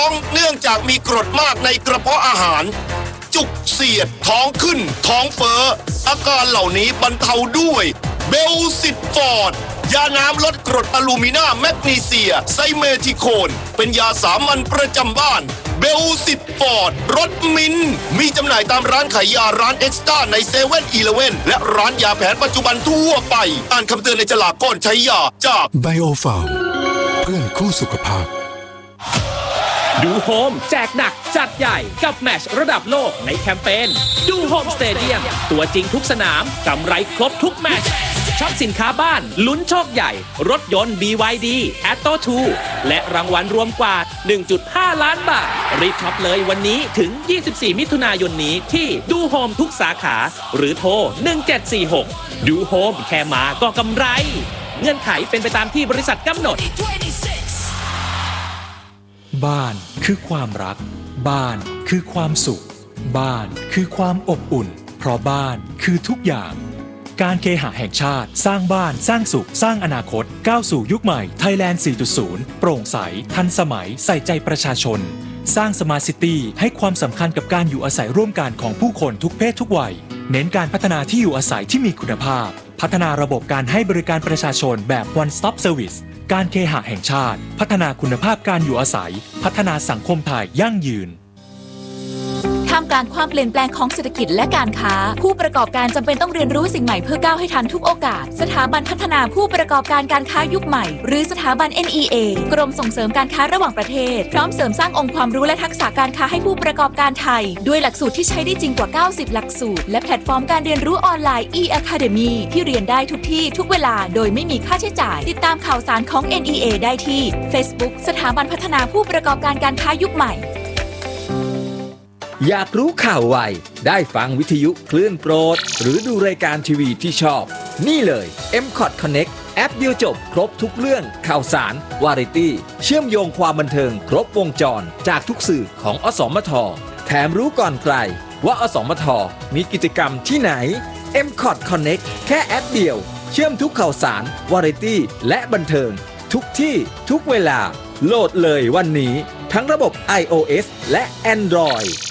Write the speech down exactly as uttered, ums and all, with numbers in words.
เนื่องจากมีกรดมากในกระเพาะอาหารจุกเสียดท้องขึ้นท้องเฟ้ออาการเหล่านี้บรรเทาด้วยเบลซิตฟอร์ดยาน้ำลดกรดอะลูมินาแมกนีเซียไซเมทิโคนเป็นยาสามัญประจำบ้านเบลซิตฟอร์ดรสมินมีจำหน่ายตามร้านขายยาร้านเอ็กซ์ต้าในเซเว่นอีเลฟเว่นและร้านยาแผนปัจจุบันทั่วไปอ่านคำเตือนในฉลากก่อนใช้ยาจากไบโอฟาร์มเพื่อนคู่สุขภาพดูโฮมแจกหนักจัดใหญ่กับแมตช์ระดับโลกในแคมเปญดูโฮมสเตเดียมตัวจริงทุกสนามกำไรครบทุกแมตช์ช็อปสินค้าบ้านลุ้นโชคใหญ่รถยนต์ บี วาย ดี Atto ทู และรางวัลรวมกว่า หนึ่งจุดห้า ล้านบาทรีบช็อปเลยวันนี้ถึงยี่สิบสี่มิถุนายนนี้ที่ดูโฮมทุกสาขาหรือโทรหนึ่งเจ็ดสี่หกดูโฮมแค่มาก็กำไรเงื่อนไขเป็นไปตามที่บริษัทกำหนดบ้านคือความรักบ้านคือความสุขบ้านคือความอบอุ่นเพราะบ้านคือทุกอย่างการเคหะแห่งชาติสร้างบ้านสร้างสุขสร้างอนาคตก้าวสู่ยุคใหม่ Thailand สี่จุดศูนย์ โปร่งใสทันสมัยใส่ใจประชาชนสร้างสมาร์ทซิตี้ให้ความสำคัญกับการอยู่อาศัยร่วมกันของผู้คนทุกเพศทุกวัยเน้นการพัฒนาที่อยู่อาศัยที่มีคุณภาพพัฒนาระบบการให้บริการประชาชนแบบ One Stop Service การเคหะแห่งชาติพัฒนาคุณภาพการอยู่อาศัยพัฒนาสังคมไทยยั่งยืนท่ามกลางความเปลี่ยนแปลงของเศรษฐกิจและการค้าผู้ประกอบการจำเป็นต้องเรียนรู้สิ่งใหม่เพื่อก้าวให้ทันทุกโอกาสสถาบันพัฒนาผู้ประกอบการการค้ายุคใหม่หรือสถาบัน เอ็น อี เอ กรมส่งเสริมการค้าระหว่างประเทศพร้อมเสริมสร้างองค์ความรู้และทักษะการค้าให้ผู้ประกอบการไทยด้วยหลักสูตรที่ใช้ได้จริงกว่าเก้าสิบหลักสูตรและแพลตฟอร์มการเรียนรู้ออนไลน์ e-Academy ที่เรียนได้ทุกที่ทุกเวลาโดยไม่มีค่าใช้จ่ายติดตามข่าวสารของ เอ็น อี เอ ได้ที่ Facebook สถาบันพัฒนาผู้ประกอบการการค้ายุคใหม่อยากรู้ข่าวไวได้ฟังวิทยุคลื่นโปรดหรือดูรายการทีวีที่ชอบนี่เลย เอ็ม คอท Connect แอปเดียวจบครบทุกเรื่องข่าวสารวาไรตี้เชื่อมโยงความบันเทิงครบวงจรจากทุกสื่อของอสมทแถมรู้ก่อนใครว่าอสมทมีกิจกรรมที่ไหน เอ็ม คอท Connect แค่แอปเดียวเชื่อมทุกข่าวสารวาไรตี้และบันเทิงทุกที่ทุกเวลาโหลดเลยวันนี้ทั้งระบบ ไอ โอ เอส และ Android